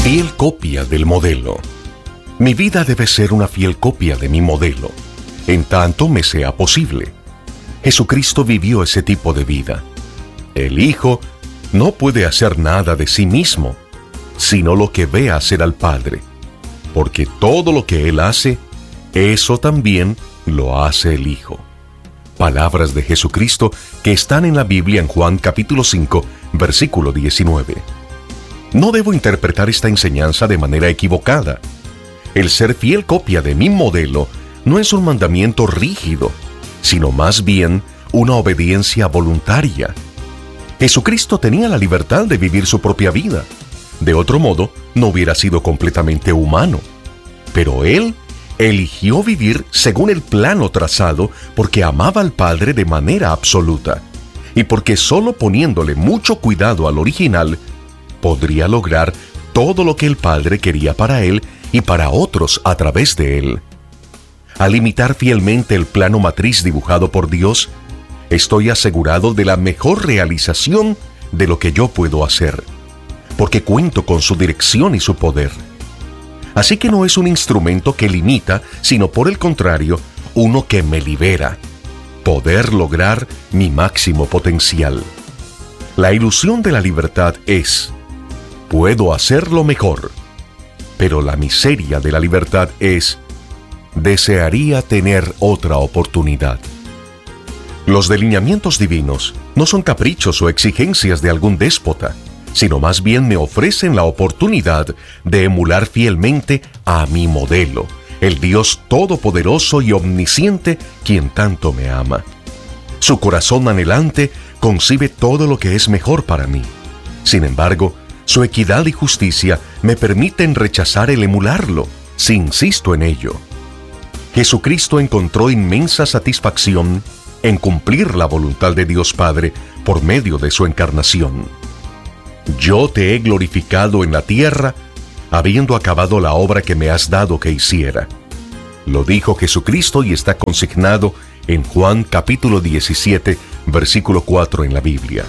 Fiel copia del modelo. Mi vida debe ser una fiel copia de mi modelo, en tanto me sea posible. Jesucristo vivió ese tipo de vida. El Hijo no puede hacer nada de sí mismo, sino lo que ve hacer al Padre, porque todo lo que Él hace, eso también lo hace el Hijo. Palabras de Jesucristo que están en la Biblia en Juan capítulo 5, versículo 19. No debo interpretar esta enseñanza de manera equivocada. El ser fiel copia de mi modelo no es un mandamiento rígido, sino más bien una obediencia voluntaria. Jesucristo tenía la libertad de vivir su propia vida. De otro modo, no hubiera sido completamente humano. Pero Él eligió vivir según el plano trazado porque amaba al Padre de manera absoluta y porque solo poniéndole mucho cuidado al original, podría lograr todo lo que el Padre quería para Él y para otros a través de Él. Al imitar fielmente el plano matriz dibujado por Dios, estoy asegurado de la mejor realización de lo que yo puedo hacer, porque cuento con su dirección y su poder. Así que no es un instrumento que limita, sino por el contrario, uno que me libera, poder lograr mi máximo potencial. La ilusión de la libertad es: puedo hacerlo mejor, pero la miseria de la libertad es: desearía tener otra oportunidad. Los delineamientos divinos no son caprichos o exigencias de algún déspota, sino más bien me ofrecen la oportunidad de emular fielmente a mi modelo, el Dios todopoderoso y omnisciente, quien tanto me ama. Su corazón anhelante concibe todo lo que es mejor para mí. Sin embargo, su equidad y justicia me permiten rechazar el emularlo, si insisto en ello. Jesucristo encontró inmensa satisfacción en cumplir la voluntad de Dios Padre por medio de su encarnación. Yo te he glorificado en la tierra, habiendo acabado la obra que me has dado que hiciera. Lo dijo Jesucristo y está consignado en Juan capítulo 17, versículo 4 en la Biblia.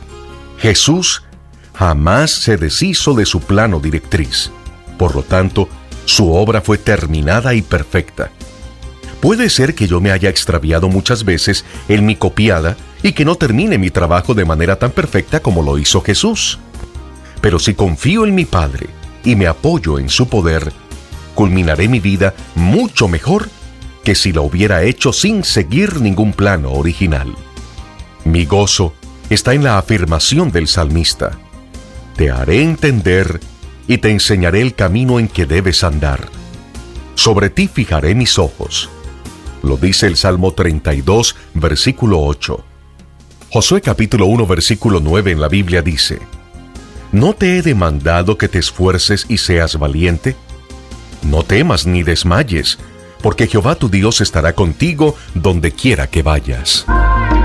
Jesús jamás se deshizo de su plano directriz. Por lo tanto, su obra fue terminada y perfecta. Puede ser que yo me haya extraviado muchas veces en mi copiada y que no termine mi trabajo de manera tan perfecta como lo hizo Jesús. Pero si confío en mi Padre y me apoyo en su poder, culminaré mi vida mucho mejor que si lo hubiera hecho sin seguir ningún plano original. Mi gozo está en la afirmación del salmista: te haré entender y te enseñaré el camino en que debes andar. Sobre ti fijaré mis ojos. Lo dice el Salmo 32, versículo 8. Josué capítulo 1, versículo 9 en la Biblia dice: ¿no te he demandado que te esfuerces y seas valiente? No temas ni desmayes, porque Jehová tu Dios estará contigo donde quiera que vayas.